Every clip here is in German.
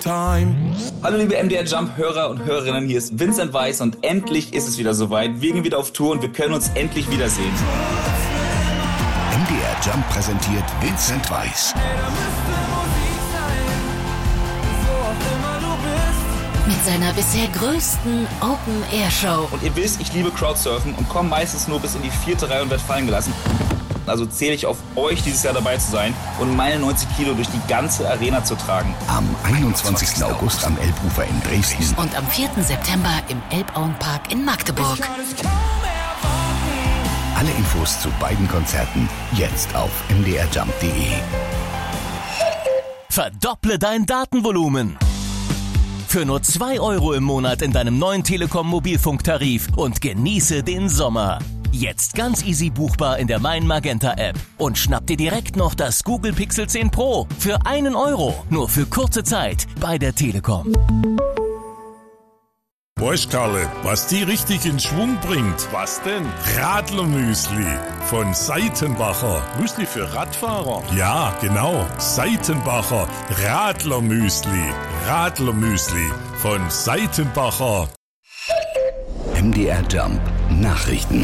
Time. Hallo liebe MDR Jump Hörer und Hörerinnen, hier ist Vincent Weiss und endlich ist es wieder soweit. Wir gehen wieder auf Tour und wir können uns endlich wiedersehen. MDR Jump präsentiert Vincent Weiss. Mit seiner bisher größten Open-Air-Show. Und ihr wisst, ich liebe Crowdsurfen und komme meistens nur bis in die 4. Reihe und werde fallen gelassen. Also zähle ich auf euch, dieses Jahr dabei zu sein und meine 90 Kilo durch die ganze Arena zu tragen. Am 21. August am Elbufer in Dresden. Und am 4. September im Elbauenpark in Magdeburg. Alle Infos zu beiden Konzerten jetzt auf mdrjump.de. Verdopple dein Datenvolumen. Für nur 2 € im Monat in deinem neuen Telekom Mobilfunktarif und genieße den Sommer. Jetzt ganz easy buchbar in der Mein Magenta App. Und schnapp dir direkt noch das Google Pixel 10 Pro für 1 €. Nur für kurze Zeit bei der Telekom. Weißt Karle, was die richtig in Schwung bringt? Was denn? Radlermüsli von Seitenbacher. Müsli für Radfahrer? Ja, genau. Seitenbacher Radlermüsli. Radlermüsli von Seitenbacher. MDR Jump Nachrichten.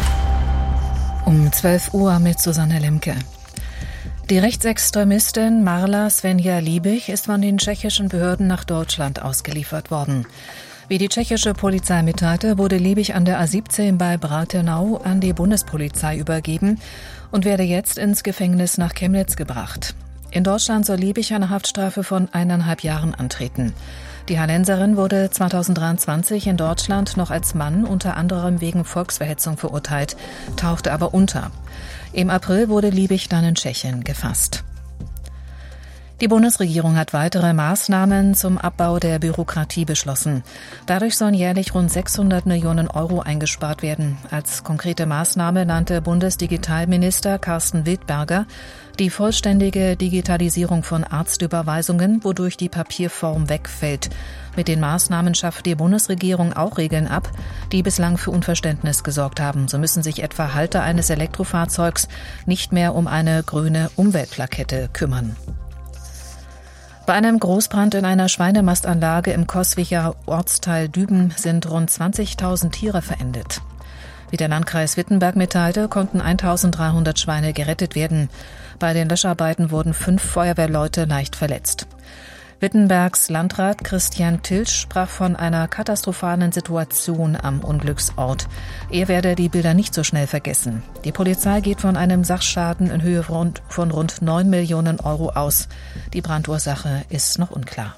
Um 12 Uhr mit Susanne Lemke. Die Rechtsextremistin Marla Svenja Liebig ist von den tschechischen Behörden nach Deutschland ausgeliefert worden. Wie die tschechische Polizei mitteilte, wurde Liebig an der A17 bei Bratenau an die Bundespolizei übergeben und werde jetzt ins Gefängnis nach Chemnitz gebracht. In Deutschland soll Liebig eine Haftstrafe von 1,5 Jahren antreten. Die Hallenserin wurde 2023 in Deutschland noch als Mann unter anderem wegen Volksverhetzung verurteilt, tauchte aber unter. Im April wurde Liebig dann in Tschechien gefasst. Die Bundesregierung hat weitere Maßnahmen zum Abbau der Bürokratie beschlossen. Dadurch sollen jährlich rund 600 Millionen € eingespart werden. Als konkrete Maßnahme nannte Bundesdigitalminister Carsten Wildberger die vollständige Digitalisierung von Arztüberweisungen, wodurch die Papierform wegfällt. Mit den Maßnahmen schafft die Bundesregierung auch Regeln ab, die bislang für Unverständnis gesorgt haben. So müssen sich etwa Halter eines Elektrofahrzeugs nicht mehr um eine grüne Umweltplakette kümmern. Bei einem Großbrand in einer Schweinemastanlage im Coswiger Ortsteil Düben sind rund 20.000 Tiere verendet. Wie der Landkreis Wittenberg mitteilte, konnten 1.300 Schweine gerettet werden. Bei den Löscharbeiten wurden 5 Feuerwehrleute leicht verletzt. Wittenbergs Landrat Christian Tilsch sprach von einer katastrophalen Situation am Unglücksort. Er werde die Bilder nicht so schnell vergessen. Die Polizei geht von einem Sachschaden in Höhe von rund 9 Millionen € aus. Die Brandursache ist noch unklar.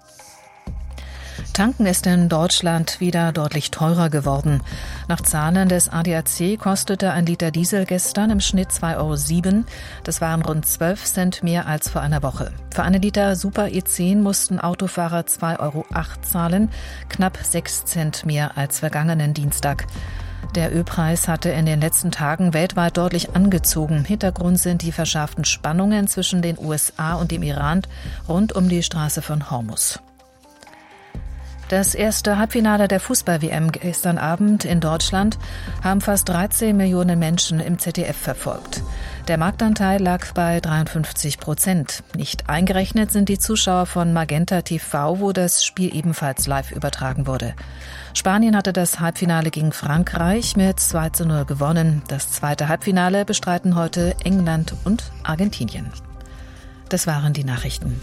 Tanken ist in Deutschland wieder deutlich teurer geworden. Nach Zahlen des ADAC kostete ein Liter Diesel gestern im Schnitt 2,07 €. Das waren rund 12 Cent mehr als vor einer Woche. Für einen Liter Super E10 mussten Autofahrer 2,08 € zahlen, knapp 6 Cent mehr als vergangenen Dienstag. Der Ölpreis hatte in den letzten Tagen weltweit deutlich angezogen. Hintergrund sind die verschärften Spannungen zwischen den USA und dem Iran rund um die Straße von Hormuz. Das erste Halbfinale der Fußball-WM gestern Abend in Deutschland haben fast 13 Millionen Menschen im ZDF verfolgt. Der Marktanteil lag bei 53%. Nicht eingerechnet sind die Zuschauer von Magenta TV, wo das Spiel ebenfalls live übertragen wurde. Spanien hatte das Halbfinale gegen Frankreich mit 2:0 gewonnen. Das zweite Halbfinale bestreiten heute England und Argentinien. Das waren die Nachrichten.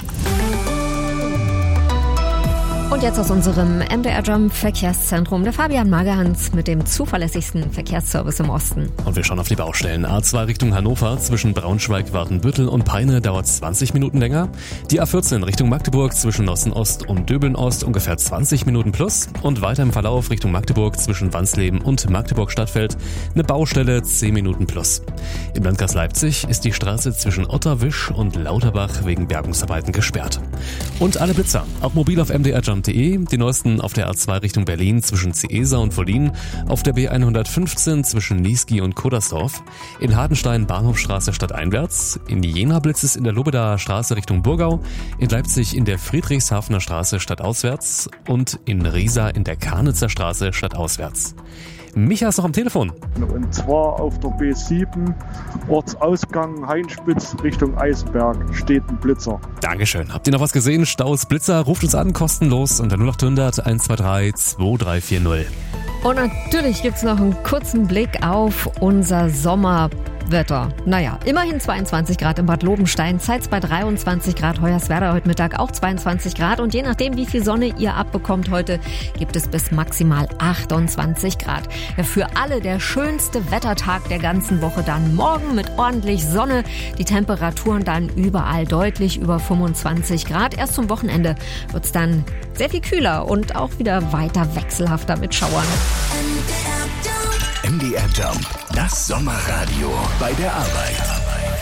Und jetzt aus unserem MDR Jump Verkehrszentrum der Fabian Magerhans mit dem zuverlässigsten Verkehrsservice im Osten. Und wir schauen auf die Baustellen. A2 Richtung Hannover zwischen Braunschweig, Wartenbüttel und Peine dauert 20 Minuten länger. Die A14 Richtung Magdeburg zwischen Nossen-Ost und Döbeln-Ost ungefähr 20 Minuten plus. Und weiter im Verlauf Richtung Magdeburg zwischen Wansleben und Magdeburg-Stadtfeld eine Baustelle 10 Minuten plus. Im Landkreis Leipzig ist die Straße zwischen Otterwisch und Lauterbach wegen Bergungsarbeiten gesperrt. Und alle Blitzer, auch mobil auf mdrjump.de, die neuesten auf der A2 Richtung Berlin zwischen Ciesa und Wollin, auf der B115 zwischen Niesky und Kodersdorf, in Hartenstein Bahnhofstraße stadteinwärts, in Jena Blitz es in der Lobedaer Straße Richtung Burgau, in Leipzig in der Friedrichshafener Straße stadtauswärts und in Riesa in der Karnitzer Straße stadtauswärts. Micha ist noch am Telefon. Und zwar auf der B7, Ortsausgang Heinspitz Richtung Eisenberg, steht ein Blitzer. Dankeschön. Habt ihr noch was gesehen? Staus, Blitzer, ruft uns an, kostenlos unter 0800 123 2340. Und natürlich gibt's noch einen kurzen Blick auf unser Sommerwetter. Naja, immerhin 22 Grad in Bad Lobenstein, Zeitz bei 23 Grad, Hoyerswerda heute Mittag auch 22 Grad. Und je nachdem, wie viel Sonne ihr abbekommt heute, gibt es bis maximal 28 Grad. Ja, für alle der schönste Wettertag der ganzen Woche dann morgen mit ordentlich Sonne. Die Temperaturen dann überall deutlich über 25 Grad. Erst zum Wochenende wird's dann sehr viel kühler und auch wieder weiter wechselhafter mit Schauern. MDR Jump, das Sommerradio bei der Arbeit.